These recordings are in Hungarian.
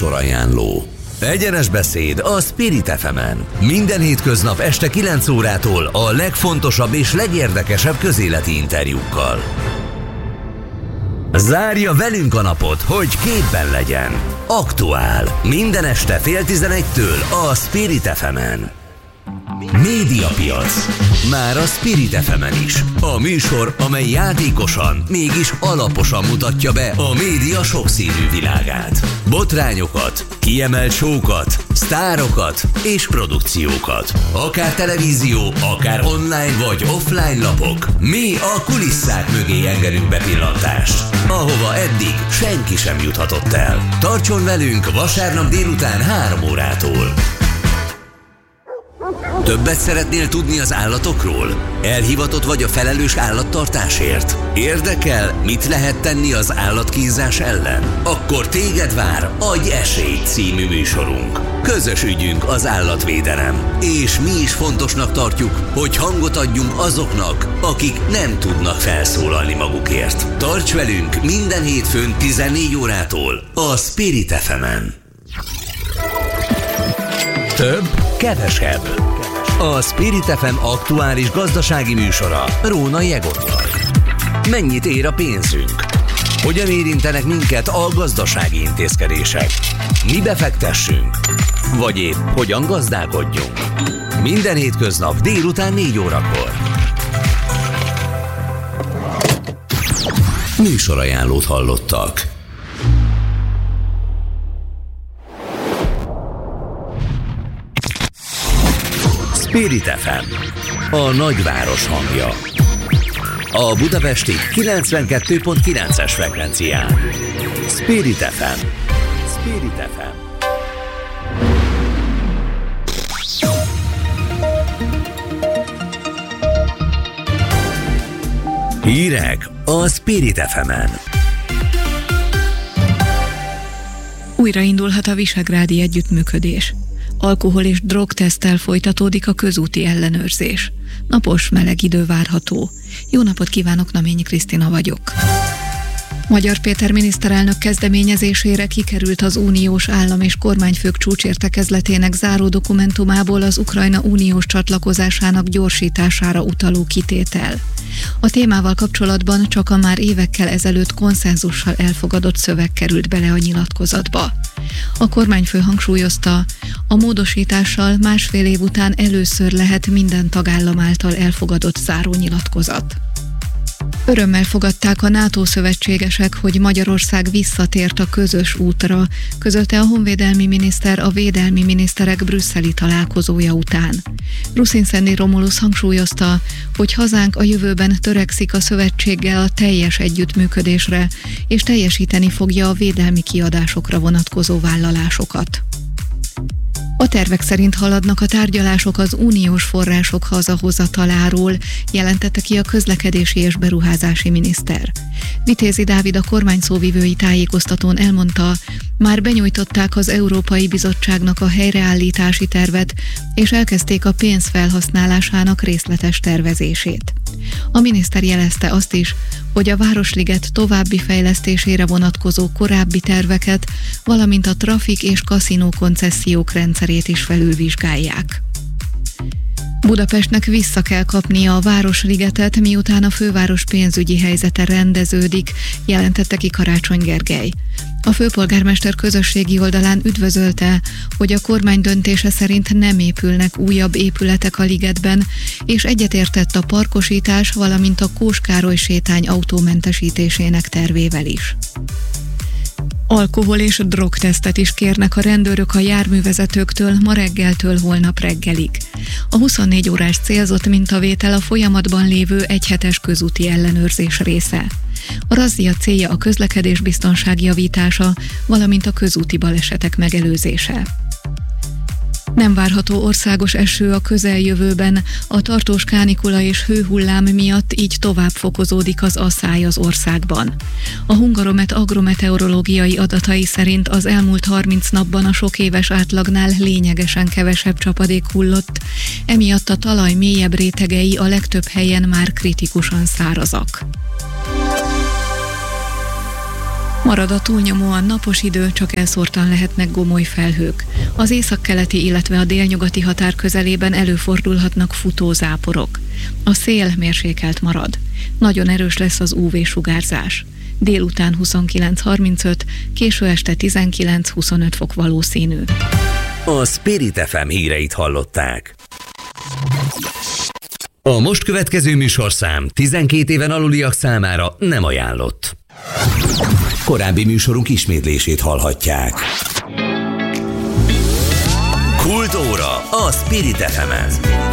Műsorajánló. Egyenes beszéd a Spirit FM-en. Minden hétköznap este 9 órától a legfontosabb és legérdekesebb közéleti interjúkkal. Zárja velünk a napot, hogy képben legyen. Aktuál. Minden este fél 11-től a Spirit FM-en. Médiapiac. Már a Spirit FM-en is. A műsor, amely játékosan, mégis alaposan mutatja be a média sokszínű világát. Botrányokat, kiemelt show-kat, sztárokat és produkciókat. Akár televízió, akár online vagy offline lapok. Mi a kulisszák mögé engedünk bepillantást, ahova eddig senki sem juthatott el. Tartson velünk vasárnap délután 3 órától. Többet szeretnél tudni az állatokról? Elhivatott vagy a felelős állattartásért? Érdekel, mit lehet tenni az állatkínzás ellen? Akkor téged vár Adj esélyt című műsorunk. Közös ügyünk az állatvédelem, és mi is fontosnak tartjuk, hogy hangot adjunk azoknak, akik nem tudnak felszólalni magukért. Tarts velünk minden hétfőn 14 órától a Spirit FM-en. Több, kevesebb. A Spirit FM aktuális gazdasági műsora Rónai Egonnal. Mennyit ér a pénzünk? Hogyan érintenek minket a gazdasági intézkedések? Mibe fektessünk? Vagy épp hogyan gazdálkodjunk? Minden hétköznap délután 4 órakor. Műsorajánlót hallottak. Spirit FM, a nagyváros hangja. A budapesti 92.9-es frekvencián. Spirit FM. Spirit FM. Hírek a Spirit FM-en. Újraindulhat a visegrádi együttműködés. Alkohol- és drogteszttel folytatódik a közúti ellenőrzés. Napos, meleg idő várható. Jó napot kívánok, Naményi Krisztina vagyok. Magyar Péter miniszterelnök kezdeményezésére kikerült az uniós állam- és kormányfők csúcsértekezletének záró dokumentumából az Ukrajna uniós csatlakozásának gyorsítására utaló kitétel. A témával kapcsolatban csak a már évekkel ezelőtt konszenzussal elfogadott szöveg került bele a nyilatkozatba. A kormányfő hangsúlyozta, a módosítással 1,5 év után először lehet minden tagállam által elfogadott zárónyilatkozat. Örömmel fogadták a NATO szövetségesek, hogy Magyarország visszatért a közös útra, közölte a honvédelmi miniszter a védelmi miniszterek brüsszeli találkozója után. Ruszin-Szenni Romulusz hangsúlyozta, hogy hazánk a jövőben törekszik a szövetséggel a teljes együttműködésre, és teljesíteni fogja a védelmi kiadásokra vonatkozó vállalásokat. A tervek szerint haladnak a tárgyalások az uniós források hazahozataláról, jelentette ki a közlekedési és beruházási miniszter. Vitézi Dávid a kormány szóvivői tájékoztatón elmondta, már benyújtották az Európai Bizottságnak a helyreállítási tervet, és elkezdték a pénz felhasználásának részletes tervezését. A miniszter jelezte azt is, hogy a Városliget további fejlesztésére vonatkozó korábbi terveket, valamint a trafik és kaszinó koncesziók rendszerét is felülvizsgálják. Budapestnek vissza kell kapnia a Városligetet, miután a főváros pénzügyi helyzete rendeződik, jelentette ki Karácsony Gergely. A főpolgármester közösségi oldalán üdvözölte, hogy a kormány döntése szerint nem épülnek újabb épületek a ligetben, és egyetértett a parkosítás, valamint a Kós Károly sétány autómentesítésének tervével is. Alkohol- és drogtesztet is kérnek a rendőrök a járművezetőktől ma reggeltől holnap reggelig. A 24 órás célzott mintavétel a folyamatban lévő egyhetes közúti ellenőrzés része. A razzia célja a közlekedésbiztonság javítása, valamint a közúti balesetek megelőzése. Nem várható országos eső a közeljövőben, a tartós kánikula és hőhullám miatt így tovább fokozódik az asszály az országban. A Hungaromet agrometeorológiai adatai szerint az elmúlt 30 napban a sok éves átlagnál lényegesen kevesebb csapadék hullott, emiatt a talaj mélyebb rétegei a legtöbb helyen már kritikusan szárazak. Marad a túlnyomóan napos idő, csak elszórtan lehetnek gomoly felhők. Az északkeleti, illetve a délnyugati határ közelében előfordulhatnak futózáporok. A szél mérsékelt marad. Nagyon erős lesz az UV-sugárzás. Délután 29-35, késő este 19-25 fok valószínű. A Spirit FM híreit hallották. A most következő műsorszám 12 éven aluliak számára nem ajánlott. Korábbi műsorunk ismétlését hallhatják. Kultúra a Spirit FM-en.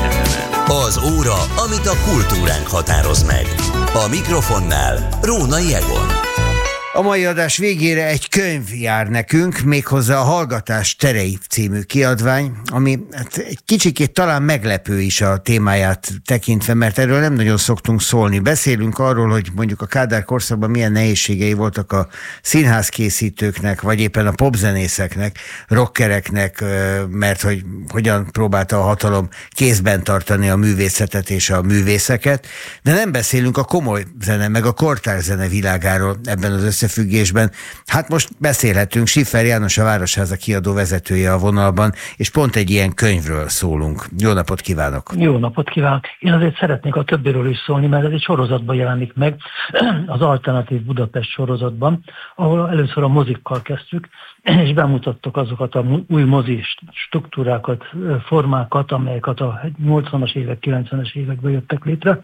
Az óra, amit a kultúránk határoz meg. A mikrofonnál Rónai Egon. A mai adás végére egy könyv jár nekünk, méghozzá a Hallgatás terei című kiadvány, ami egy kicsikét talán meglepő is a témáját tekintve, mert erről nem nagyon szoktunk szólni. Beszélünk arról, hogy mondjuk a Kádár korszakban milyen nehézségei voltak a színházkészítőknek, vagy éppen a popzenészeknek, rockereknek, mert hogy hogyan próbálta a hatalom kézben tartani a művészetet és a művészeket, de nem beszélünk a komoly zene, meg a kortárs zene világáról ebben az összefüggésben. Hát most beszélhetünk, Schiffer János, a Városháza kiadó vezetője a vonalban, és pont egy ilyen könyvről szólunk. Jó napot kívánok! Jó napot kívánok! Én azért szeretnék a többiről is szólni, mert ez egy sorozatban jelenik meg, az Alternatív Budapest sorozatban, ahol először a mozikkal kezdtük, és bemutattok azokat a új mozi struktúrákat, formákat, amelyeket a 80-as évek, 90-es években jöttek létre,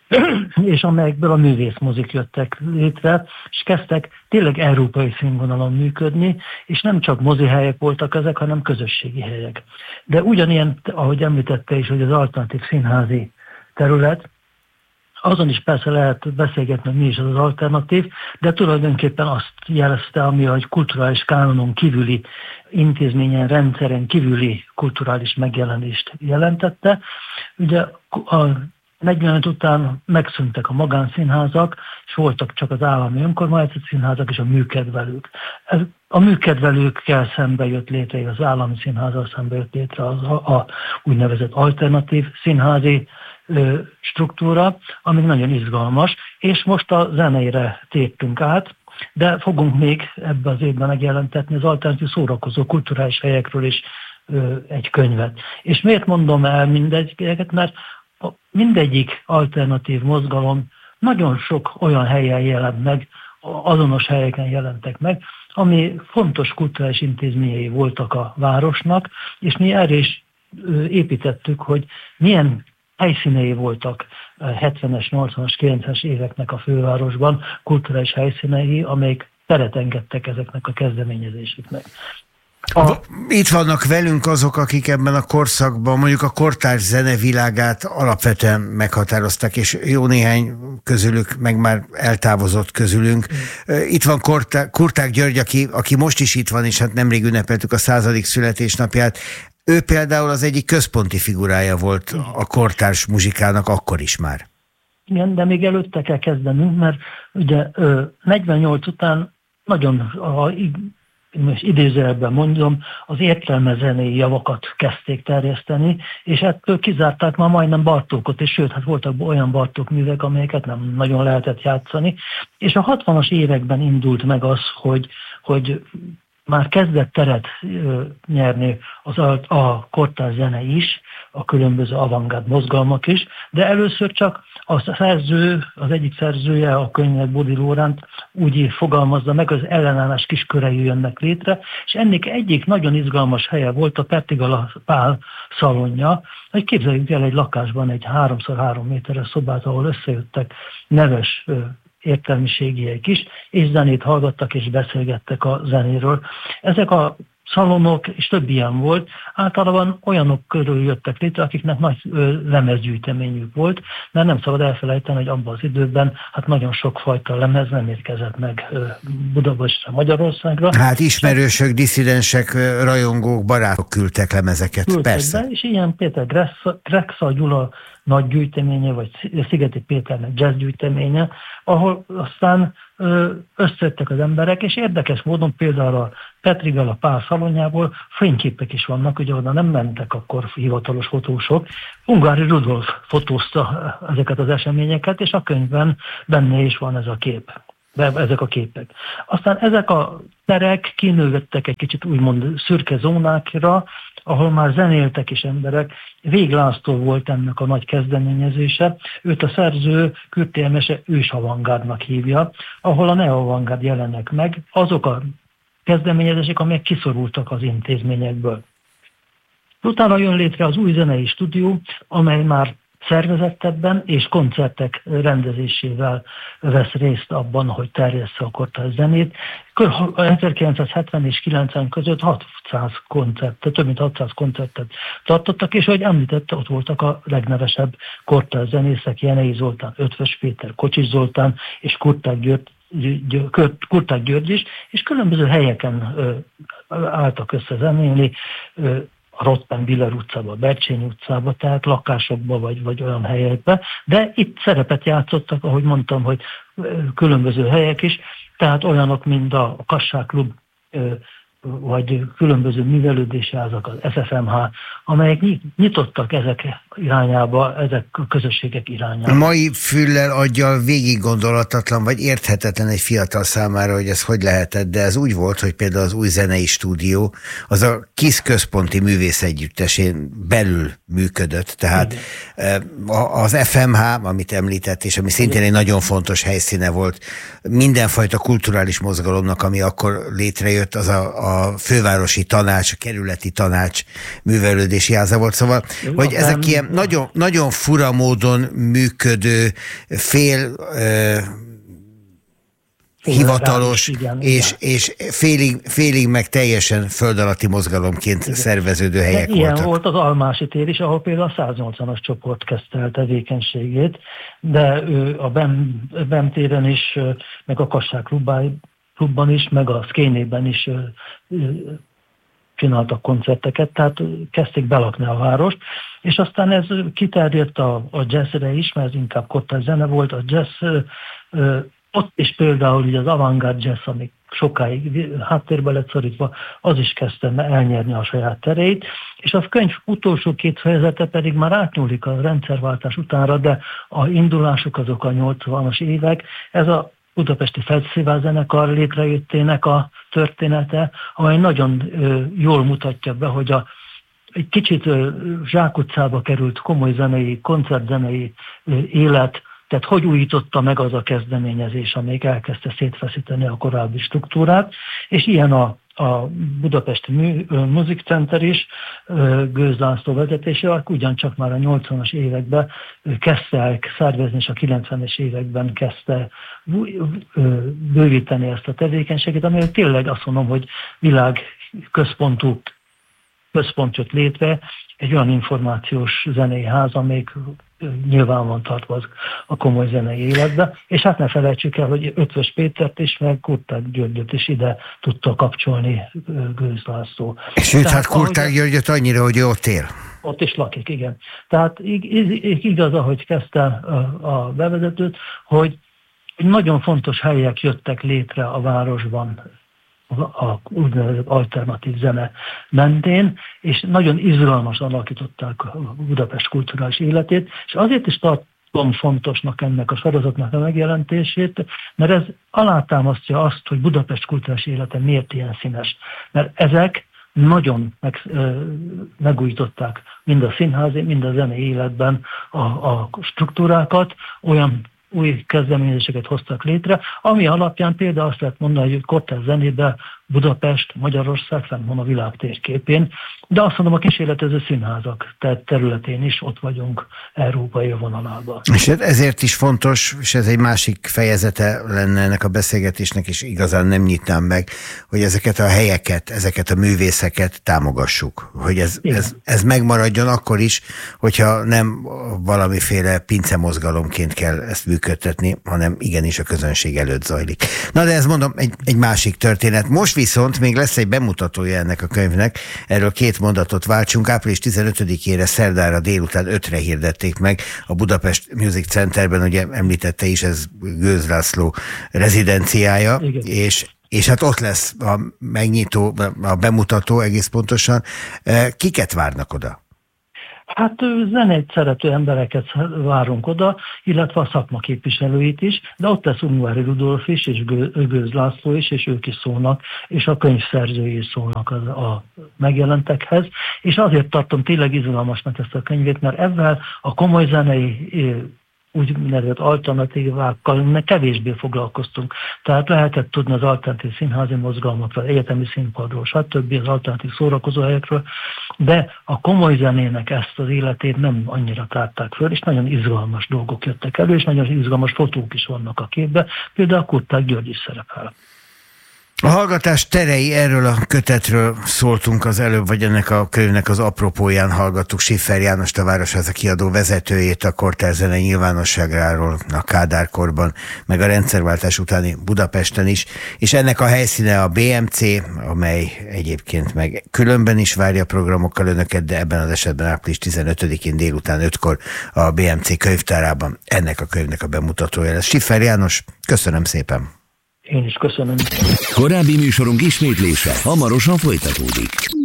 és amelyekből a művészmozik jöttek létre, és kezdtek tényleg európai színvonalon működni, és nem csak mozihelyek voltak ezek, hanem közösségi helyek. De ugyanilyen, ahogy említette is, hogy az alternatív színházi terület, azon is persze lehet beszélgetni, hogy mi is az alternatív, de tulajdonképpen azt jelezte, ami a kulturális kánonon kívüli intézményen, rendszeren kívüli kulturális megjelenést jelentette. Ugye a 45 után megszűntek a magánszínházak, és voltak csak az állami önkormányzati színházak és a műkedvelők. A műkedvelőkkel szembe jött létre, az állami színházzal szembe jött létre a úgynevezett alternatív színházi struktúra, ami nagyon izgalmas, és most a zeneire tértünk át, de fogunk még ebbe az évben megjelentetni az alternatív szórakozó kulturális helyekről is egy könyvet. És miért mondom el mindegyiket, mert mindegyik alternatív mozgalom nagyon sok olyan helyen jelent meg, azonos helyeken jelentek meg, ami fontos kulturális intézményei voltak a városnak, és mi erre is építettük, hogy milyen helyszínei voltak 70-es, 80-as, 90-es éveknek a fővárosban, kulturális helyszínei, amelyek teret engedtek ezeknek a kezdeményezéseknek. Itt vannak velünk azok, akik ebben a korszakban mondjuk a kortárs zene világát alapvetően meghatározták, és jó néhány közülük meg már eltávozott közülünk. Itt van Kurták György, aki most is itt van, és hát nemrég ünnepeltük a 100. születésnapját. Ő például az egyik központi figurája volt a kortárs muzsikának akkor is már. Igen, de még előtte kell kezdenünk, mert ugye 48 után nagyon most idézőjelben mondom, az értelmezenei javakat kezdték terjeszteni, és ettől kizárták már majdnem Bartókot, és sőt, hát voltak olyan Bartók művek, amelyeket nem nagyon lehetett játszani. És a 60-as években indult meg az, hogy már kezdett teret nyerni a kortárs zene is, a különböző avantgárd mozgalmak is, de először csak az egyik szerzője, a könyvnek, Bódi Lóránt úgy fogalmazza meg, az ellenállás kiskörei jönnek létre, és ennek egyik nagyon izgalmas helye volt a Pettigala Pál szalonja, hogy képzeljük el egy lakásban egy 3x3 méteres szobát, ahol összejöttek neves értelmiségiek is, és zenét hallgattak és beszélgettek a zenéről. Ezek a szalonok, és több ilyen volt, általában olyanok körül jöttek létre, akiknek nagy lemezgyűjteményük volt, mert nem szabad elfelejteni, hogy abban az időben hát nagyon sokfajta lemez nem érkezett meg Budapestre, Magyarországra. Hát ismerősök, disszidensek, rajongók, barátok küldtek lemezeket, persze. Be, és ilyen Péter Grexa Gyula nagy gyűjteménye, vagy Szigeti Péternek jazz gyűjteménye, ahol aztán összejöttek az emberek, és érdekes módon például a Pettigala Pál szalonjából fényképek is vannak, ugye oda nem mentek akkor hivatalos fotósok. Ungári Rudolf fotózta ezeket az eseményeket, és a könyvben benne is van ez a kép. ezek a képek. Aztán ezek a terek kinővettek egy kicsit úgymond szürke zónákra, ahol már zenéltek is emberek. Vég László volt ennek a nagy kezdeményezése. Őt a szerző Kürti Emese ősavantgárdnak hívja, ahol a neoavantgárd jelennek meg, azok a kezdeményezések, amelyek kiszorultak az intézményekből. Utána jön létre az új zenei stúdió, amely már szervezettebben és koncertek rendezésével vesz részt abban, hogy terjessze a kortárs zenét. 1970 és 90 között 600 koncertet, több mint 600 koncertet tartottak, és ahogy említette, ott voltak a legnevesebb kortárs zenészek, Jenei Zoltán, Ötvös Péter, Kocsis Zoltán és Kurták György is, és különböző helyeken álltak össze zenélni, a Rottenbiller utcába, a Bercsény utcába, tehát lakásokba vagy olyan helyekbe, de itt szerepet játszottak, ahogy mondtam, hogy különböző helyek is, tehát olyanok, mint a Kassák Klub, vagy különböző művelődési házak, az SFMH, amelyek nyitottak ezek irányába, ezek a közösségek irányába. Mai füllel, aggyal végig gondolatatlan, vagy érthetetlen egy fiatal számára, hogy ez hogy lehetett, de ez úgy volt, hogy például az új zenei stúdió, az a KISZ központi művészegyüttesén belül működött, tehát az FMH, amit említett, és ami szintén egy nagyon fontos helyszíne volt mindenfajta kulturális mozgalomnak, ami akkor létrejött, az a fővárosi tanács, a kerületi tanács művelődési háza volt, szóval, hogy ezek ilyen nagyon, nagyon fura módon működő hivatalos és félig meg teljesen földalatti mozgalomként szerveződő helyek voltak. Ilyen volt az Almási tér is, ahol például a 180-as csoport kezdte el tevékenységét, de a BEM téren is, meg a Kassák klubban is, meg a Szkénében is csináltak koncerteket, tehát kezdték belakni a várost, és aztán ez kiterjedt a jazzre is, mert ez inkább kortárs zene volt, a jazz, ott is például ugye az avantgárd jazz, ami sokáig háttérbe lett szorítva, az is kezdte elnyerni a saját tereit, és a könyv utolsó 2 fejezete pedig már átnyúlik a rendszerváltás utánra, de a indulások azok a 80-as évek, ez a Budapesti Fesztivál zenekar létrejöttének a története, amely nagyon jól mutatja be, hogy egy kicsit zsákutcába került komoly zenei, koncertzenei élet, tehát hogy újította meg az a kezdeményezés, amelyik elkezdte szétfeszíteni a korábbi struktúrát, és ilyen a Budapesti Music Center is Gőz László vezetésével ugyancsak már a 80-as években kezdte el szervezni, és a 90-es években kezdte bővíteni ezt a tevékenységet, amely tényleg azt mondom, hogy világközpont jött létre, egy olyan információs zenei ház, amelyik nyilván van tartva a komoly zenei életbe, és hát ne felejtsük el, hogy Ötvös Pétert is, meg Kurták Györgyöt is ide tudta kapcsolni Gőz László. Sőt, hát Kurták Györgyöt annyira, hogy ott él. Ott is lakik, igen. Tehát igaz, ahogy kezdte a bevezetőt, hogy nagyon fontos helyek jöttek létre a városban, a úgynevezett alternatív zene mentén, és nagyon izgalmasan alakították a Budapest kulturális életét, és azért is tartom fontosnak ennek a sorozatnak a megjelentését, mert ez alátámasztja azt, hogy Budapest kulturális élete miért ilyen színes. Mert ezek nagyon megújították mind a színházi, mind a zenei életben a struktúrákat, olyan új kezdeményezéseket hoztak létre, ami alapján például azt lehet mondani, hogy kortárs zenében Budapest, Magyarország fenn van a világ térképén, de azt mondom, a kísérletező színházak területén is ott vagyunk európai vonalában. És ezért is fontos, és ez egy másik fejezete lenne ennek a beszélgetésnek, és igazán nem nyitnám meg, hogy ezeket a helyeket, ezeket a művészeket támogassuk. Hogy ez megmaradjon akkor is, hogyha nem valamiféle pincemozgalomként kell ezt működtetni, hanem igenis a közönség előtt zajlik. Na de ez mondom egy másik történet. Most viszont még lesz egy bemutatója ennek a könyvnek, erről 2 mondatot váltsunk. Április 15-ére szerdára délután 5-re hirdették meg a Budapest Music Centerben, ugye említette is, ez Gőz László rezidenciája, és hát ott lesz a megnyitó, a bemutató egész pontosan. Kiket várnak oda? Hát zenét szerető embereket várunk oda, illetve a szakma képviselőit is, de ott lesz Ungvári Rudolf is, és Gőz László is, és ők is szólnak, és a könyvszerzői is szólnak a megjelentekhez, és azért tartom tényleg izgalmasnak ezt a könyvét, mert ezzel a komoly zenei úgynevezett alternatívákkal kevésbé foglalkoztunk. Tehát lehetett tudni az alternatív színházi mozgalmakról, egyetemi színpadról, stb. Az alternatív szórakozóhelyekről, de a komoly zenének ezt az életét nem annyira tárták föl, és nagyon izgalmas dolgok jöttek elő, és nagyon izgalmas fotók is vannak a képben, például Kurták György is szerepel. A hallgatás terei, erről a kötetről szóltunk az előbb, vagy ennek a könyvnek az apropóján hallgattuk Schiffer Jánost, a Városháza kiadó vezetőjét, a kortárs zene nyilvánosságráról a Kádár-korban, meg a rendszerváltás utáni Budapesten is, és ennek a helyszíne a BMC, amely egyébként meg különben is várja programokkal önöket, de ebben az esetben április 15-én délután 5-kor a BMC könyvtárában ennek a könyvnek a bemutatója lesz. Schiffer János, köszönöm szépen! Én is köszönöm. Korábbi műsorunk ismétlése hamarosan folytatódik.